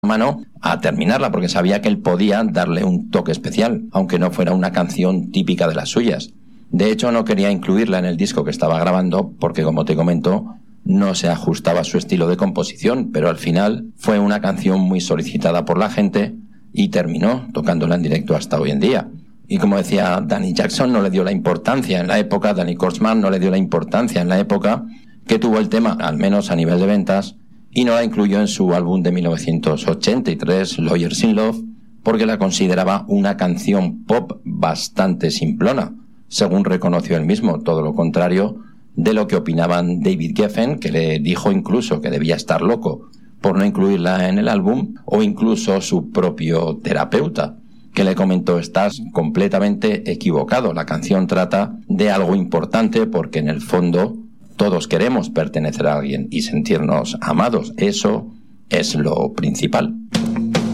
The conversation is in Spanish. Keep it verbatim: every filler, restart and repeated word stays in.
mano a terminarla, porque sabía que él podía darle un toque especial, aunque no fuera una canción típica de las suyas. De hecho, no quería incluirla en el disco que estaba grabando porque, como te comento, no se ajustaba a su estilo de composición, pero al final fue una canción muy solicitada por la gente y terminó tocándola en directo hasta hoy en día. Y como decía, Danny Jackson no le dio la importancia en la época, Danny Kortzman no le dio la importancia en la época que tuvo el tema, al menos a nivel de ventas, y no la incluyó en su álbum de mil novecientos ochenta y tres, Lawyers in Love, porque la consideraba una canción pop bastante simplona, según reconoció él mismo, todo lo contrario de lo que opinaban David Geffen, que le dijo incluso que debía estar loco por no incluirla en el álbum, o incluso su propio terapeuta, que le comentó: estás completamente equivocado, la canción trata de algo importante porque en el fondo todos queremos pertenecer a alguien y sentirnos amados, eso es lo principal.